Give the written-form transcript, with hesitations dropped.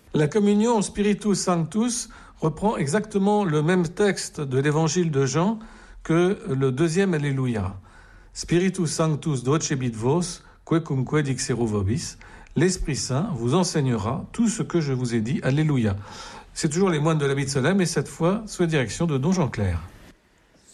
La communion Spiritus Sanctus reprend exactement le même texte de l'évangile de Jean que le deuxième Alléluia. Spiritus Sanctus docebit vos, quecumque dixeru vobis. L'Esprit Saint vous enseignera tout ce que je vous ai dit. Alléluia. C'est toujours les moines de la Solem et cette fois sous la direction de Don Jean Clair.